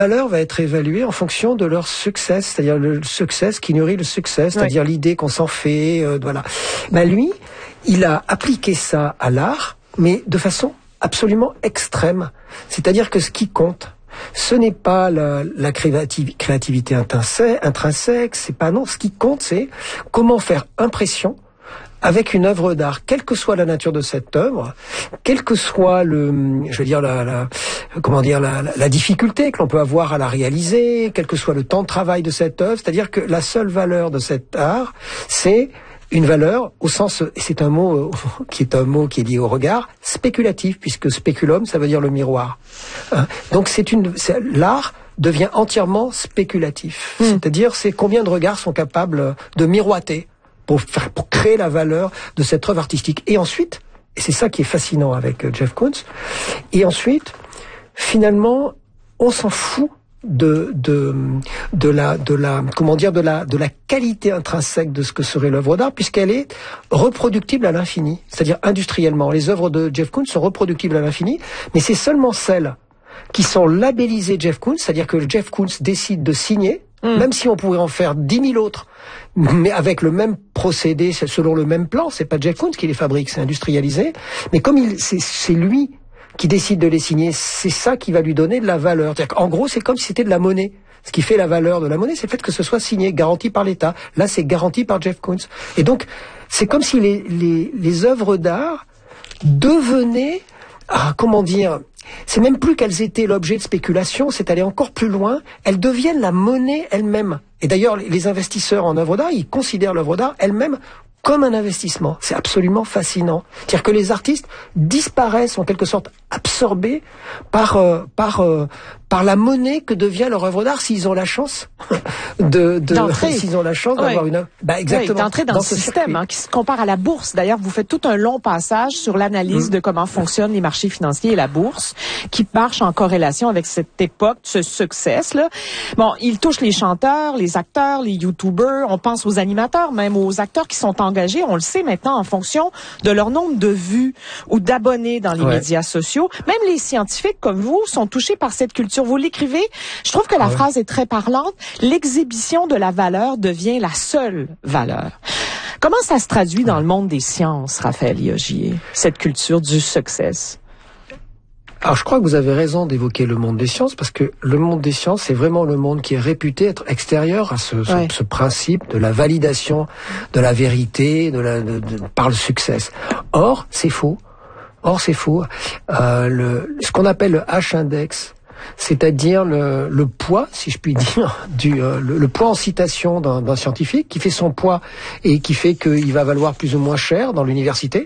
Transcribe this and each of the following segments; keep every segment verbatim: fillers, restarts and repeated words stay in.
valeur va être évaluée en fonction de leur succès, c'est-à-dire le succès qui nourrit le succès, c'est-à-dire oui. l'idée qu'on s'en fait, euh, voilà. Ben lui, il a appliqué ça à l'art, mais de façon absolument extrême. C'est-à-dire que ce qui compte, ce n'est pas la, la créativ- créativité intrinsèque, intrinsèque, c'est pas non. Ce qui compte, c'est comment faire impression avec une œuvre d'art, quelle que soit la nature de cette œuvre, quel que soit le, je veux dire la, la comment dire la, la, la difficulté que l'on peut avoir à la réaliser, quel que soit le temps de travail de cette œuvre, c'est-à-dire que la seule valeur de cet art, c'est une valeur au sens, et c'est un mot euh, qui est un mot qui est lié au regard, spéculatif, puisque spéculum, ça veut dire le miroir. Hein. Donc c'est une, c'est, l'art devient entièrement spéculatif, mmh. c'est-à-dire c'est combien de regards sont capables de miroiter pour faire, pour créer la valeur de cette œuvre artistique. Et ensuite, et c'est ça qui est fascinant avec Jeff Koons, et ensuite, finalement, on s'en fout de de de la de la comment dire de la de la qualité intrinsèque de ce que serait l'œuvre d'art, puisqu'elle est reproductible à l'infini, c'est-à-dire industriellement. Les œuvres de Jeff Koons sont reproductibles à l'infini, mais c'est seulement celles qui sont labellisées Jeff Koons, c'est-à-dire que Jeff Koons décide de signer. Mmh. Même si on pourrait en faire dix mille autres, mais avec le même procédé, selon le même plan, c'est pas Jeff Koons qui les fabrique, c'est industrialisé. Mais comme il, c'est, c'est lui qui décide de les signer, c'est ça qui va lui donner de la valeur. C'est-à-dire qu'en gros, c'est comme si c'était de la monnaie. Ce qui fait la valeur de la monnaie, c'est le fait que ce soit signé, garanti par l'État. Là, c'est garanti par Jeff Koons. Et donc, c'est comme si les, les, les œuvres d'art devenaient, ah, comment dire, c'est même plus qu'elles étaient l'objet de spéculation, c'est aller encore plus loin, elles deviennent la monnaie elle-même. Et d'ailleurs, les investisseurs en œuvre d'art, ils considèrent l'œuvre d'art elle-même comme un investissement. C'est absolument fascinant. C'est-à-dire que les artistes disparaissent en quelque sorte absorbés par euh, par euh, par la monnaie que devient leur œuvre d'art s'ils ont la chance de, de s'ils ont la chance ouais. d'avoir une œuvre. Bah exactement. Ouais, d'entrer dans, dans ce système hein, qui se compare à la bourse. D'ailleurs, vous faites tout un long passage sur l'analyse mmh. de comment fonctionnent les marchés financiers et la bourse, qui marche en corrélation avec cette époque, ce succès là. Bon, il touche les chanteurs, les acteurs, les youtubeurs. On pense aux animateurs, même aux acteurs qui sont engagés. On le sait maintenant en fonction de leur nombre de vues ou d'abonnés dans les ouais. médias sociaux. Même les scientifiques comme vous sont touchés par cette culture. Vous l'écrivez, je trouve que la ouais. phrase est très parlante. L'exhibition de la valeur devient la seule valeur. Comment ça se traduit dans le monde des sciences, Raphaël Liogier, cette culture du succès? Alors je crois que vous avez raison d'évoquer le monde des sciences, parce que le monde des sciences, c'est vraiment le monde qui est réputé être extérieur à ce, ouais. ce, ce principe de la validation de la vérité de la, de, de, par le succès. Or, c'est faux. Or, c'est faux. Euh, le, ce qu'on appelle le H-index, c'est-à-dire le, le poids, si je puis dire, du euh, le, le poids en citation d'un, d'un scientifique qui fait son poids et qui fait qu'il va valoir plus ou moins cher dans l'université.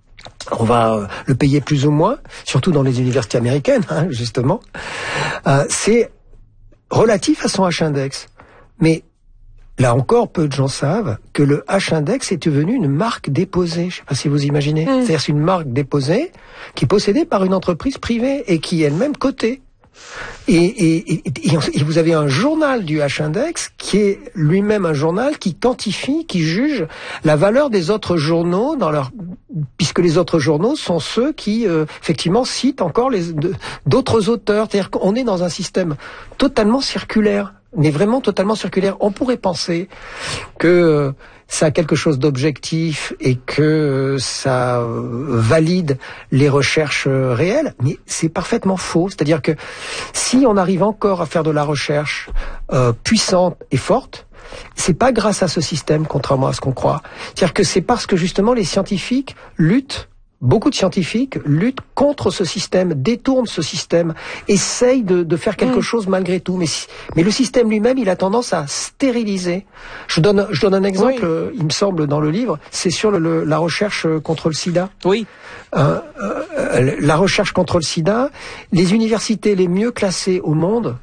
On va le payer plus ou moins, surtout dans les universités américaines, hein, justement. Euh, c'est relatif à son H-index. Mais là encore, peu de gens savent que le H-index est devenu une marque déposée. Je ne sais pas si vous imaginez. Mmh. C'est-à-dire c'est une marque déposée qui est possédée par une entreprise privée et qui est elle-même cotée. Et, et, et, et vous avez un journal du H-index qui est lui-même un journal qui quantifie, qui juge la valeur des autres journaux dans leur, puisque les autres journaux sont ceux qui euh, effectivement citent encore les de, d'autres auteurs. C'est-à-dire qu'on est dans un système totalement circulaire, mais vraiment totalement circulaire. On pourrait penser que euh, ça a quelque chose d'objectif et que ça valide les recherches réelles, mais c'est parfaitement faux. C'est-à-dire que si on arrive encore à faire de la recherche euh, puissante et forte, c'est pas grâce à ce système, contrairement à ce qu'on croit. C'est-à-dire que c'est parce que justement les scientifiques luttent, beaucoup de scientifiques luttent contre ce système, détournent ce système, essayent de, de faire quelque mmh. chose malgré tout. Mais, mais le système lui-même, il a tendance à stériliser. Je donne, je donne un exemple, oui. il me semble, dans le livre, c'est sur le, le, la recherche contre le sida. Oui. Euh, euh, la recherche contre le sida, les universités les mieux classées au monde,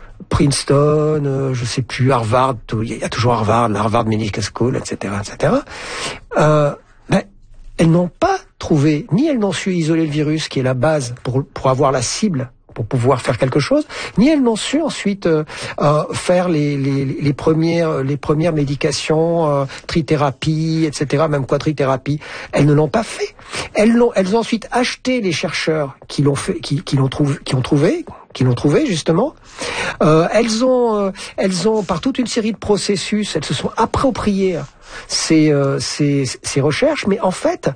Princeton, euh, je sais plus, Harvard, tout, il y a toujours Harvard, la Harvard Medical School, et cetera, et cetera. Euh, ben, elles n'ont pas trouvé, ni elles n'ont su isoler le virus, qui est la base pour, pour avoir la cible, pour pouvoir faire quelque chose, ni elles n'ont su ensuite euh, euh, faire les, les, les premières les premières médications, euh, trithérapie, et cetera, même quadrithérapie. Elles ne l'ont pas fait. Elles l'ont, elles ont ensuite acheté les chercheurs qui l'ont fait, qui, qui l'ont trouvé, qui ont trouvé, qui l'ont trouvé justement. Euh, elles ont, euh, elles ont par toute une série de processus, elles se sont appropriées ces, euh, ces, ces recherches, mais en fait,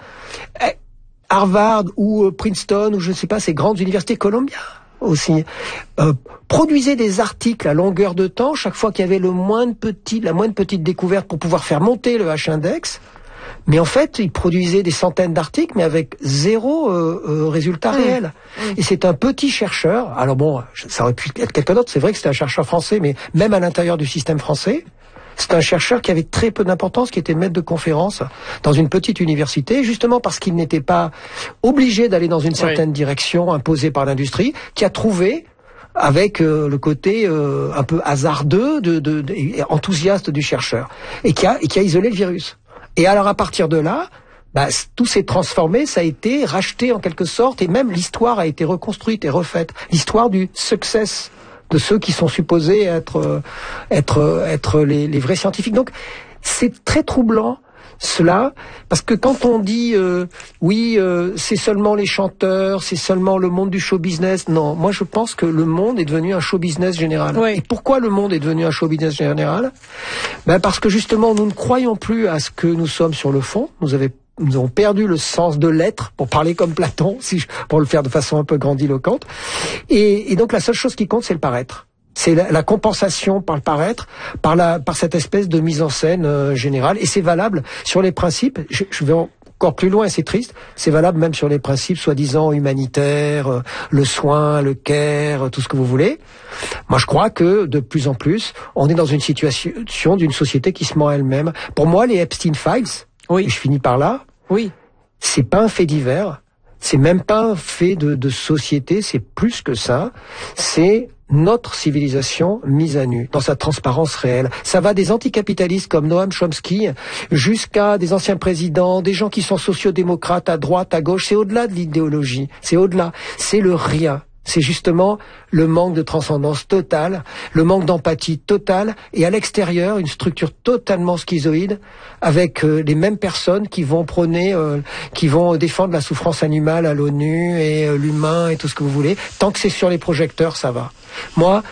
Harvard ou Princeton ou je ne sais pas, ces grandes universités, Columbia aussi, euh, produisaient des articles à longueur de temps chaque fois qu'il y avait le moindre petit, la moindre petite découverte pour pouvoir faire monter le H-index. Mais en fait, ils produisaient des centaines d'articles, mais avec zéro euh, euh, résultat mmh. réel. Mmh. Et c'est un petit chercheur. Alors bon, ça aurait pu être quelqu'un d'autre. C'est vrai que c'était un chercheur français, mais même à l'intérieur du système français, c'est un chercheur qui avait très peu d'importance, qui était maître de conférence dans une petite université, justement parce qu'il n'était pas obligé d'aller dans une certaine oui. direction imposée par l'industrie, qui a trouvé, avec euh, le côté euh, un peu hasardeux, de, de, de, et enthousiaste du chercheur, et qui a, et qui a isolé le virus. Et alors à partir de là, bah, tout s'est transformé, ça a été racheté en quelque sorte, et même l'histoire a été reconstruite et refaite. L'histoire du success de ceux qui sont supposés être être être les, les vrais scientifiques. Donc c'est très troublant cela, parce que quand on dit euh, oui, euh, c'est seulement les chanteurs, c'est seulement le monde du show business, non, moi je pense que le monde est devenu un show business général. Oui. Et pourquoi le monde est devenu un show business général ? Ben parce que justement nous ne croyons plus à ce que nous sommes sur le fond. Nous avons Nous avons perdu le sens de l'être, pour parler comme Platon, si je, pour le faire de façon un peu grandiloquente. Et, et donc la seule chose qui compte, c'est le paraître. C'est la, la compensation par le paraître, par la, par cette espèce de mise en scène euh, générale. Et c'est valable sur les principes. Je, je vais encore plus loin, c'est triste. C'est valable même sur les principes soi-disant humanitaires, euh, le soin, le care, euh, tout ce que vous voulez. Moi, je crois que de plus en plus, on est dans une situation d'une société qui se ment elle-même. Pour moi, les Epstein Files, oui. je finis par là. Oui. C'est pas un fait divers, c'est même pas un fait de, de société, c'est plus que ça. C'est notre civilisation mise à nu, dans sa transparence réelle. Ça va des anticapitalistes comme Noam Chomsky jusqu'à des anciens présidents, des gens qui sont sociodémocrates à droite, à gauche. C'est au-delà de l'idéologie, c'est au-delà, c'est le rien. C'est justement le manque de transcendance totale, le manque d'empathie totale, et à l'extérieur, une structure totalement schizoïde, avec euh, les mêmes personnes qui vont prôner, euh, qui vont défendre la souffrance animale à l'ONU, et euh, l'humain, et tout ce que vous voulez. Tant que c'est sur les projecteurs, ça va. Moi,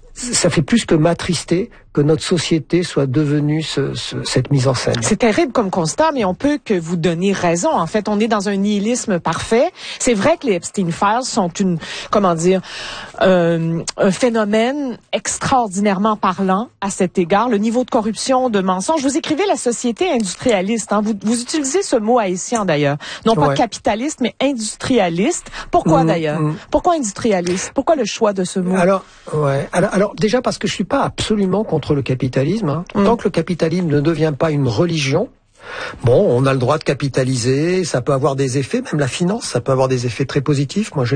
ça fait plus que m'attrister que notre société soit devenue ce, ce, cette mise en scène. C'est terrible comme constat, mais on peut que vous donner raison. En fait, on est dans un nihilisme parfait. C'est vrai que les Epstein Files sont une, comment dire, euh, un phénomène extraordinairement parlant à cet égard. Le niveau de corruption, de mensonges. Vous écrivez la société industrialiste. Hein? Vous, vous utilisez ce mot haïtien d'ailleurs. Non pas ouais. capitaliste, mais industrialiste. Pourquoi mmh, d'ailleurs mmh. Pourquoi industrialiste? Pourquoi le choix de ce mot? Alors, ouais. Alors, alors déjà parce que je suis pas absolument contre le capitalisme. Hein. Mmh. Tant que le capitalisme ne devient pas une religion, bon, on a le droit de capitaliser, ça peut avoir des effets, même la finance, ça peut avoir des effets très positifs. Moi, je,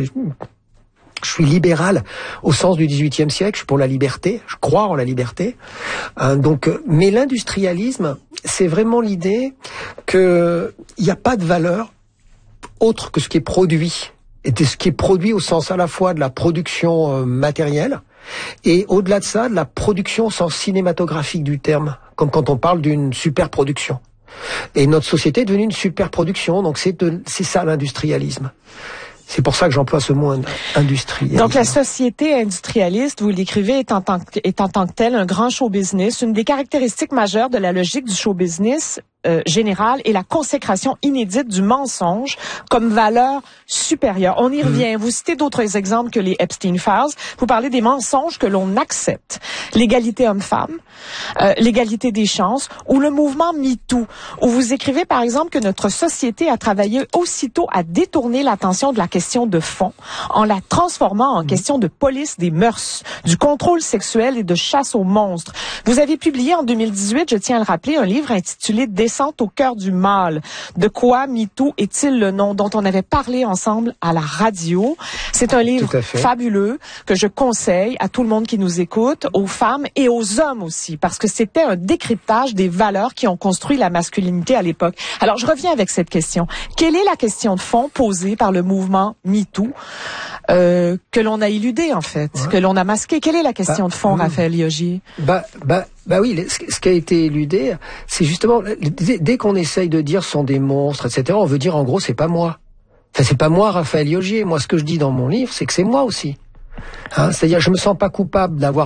je suis libéral au sens du dix-huitième siècle, je suis pour la liberté, je crois en la liberté. Euh, donc, mais l'industrialisme, c'est vraiment l'idée que il n'y a pas de valeur autre que ce qui est produit. Et ce qui est produit au sens à la fois de la production euh, matérielle, et au-delà de ça, de la production au sens cinématographique du terme, comme quand on parle d'une superproduction. Et notre société est devenue une superproduction, donc c'est, de, c'est ça l'industrialisme. C'est pour ça que j'emploie ce mot industrialisme. Donc la société industrialiste, vous l'écrivez, est en tant que, est en tant que telle un grand show business. Une des caractéristiques majeures de la logique du show business euh, général est la consécration inédite du mensonge comme valeur supérieure. On y revient. Mmh. Vous citez d'autres exemples que les Epstein Files. Vous parlez des mensonges que l'on accepte. L'égalité homme-femme, euh, l'égalité des chances, ou le mouvement MeToo, où vous écrivez par exemple que notre société a travaillé aussitôt à détourner l'attention de la question de fond en la transformant en mmh. question de police des mœurs, du contrôle sexuel et de chasse aux monstres. Vous avez publié en deux mille dix-huit, je tiens à le rappeler, un livre intitulé Descente au cœur du mal. De quoi MeToo est-il le nom, dont on avait parlé ensemble à la radio. C'est un livre fabuleux que je conseille à tout le monde qui nous écoute, aux femmes et aux hommes aussi, parce que c'était un décryptage des valeurs qui ont construit la masculinité à l'époque. Alors, je reviens avec cette question. Quelle est la question de fond posée par le mouvement MeToo euh, que l'on a éludé, en fait, ouais. que l'on a masqué? Quelle est la question bah, de fond, mmh. Raphaël Yogi? Bah, bah, bah oui, ce qui a été éludé, c'est justement, dès qu'on essaye de dire sont des monstres, et cetera, on veut dire, en gros, c'est pas moi. Enfin, c'est pas moi, Raphaël Yogi. Moi, ce que je dis dans mon livre, c'est que c'est moi aussi. Hein, c'est-à-dire, je me sens pas coupable d'avoir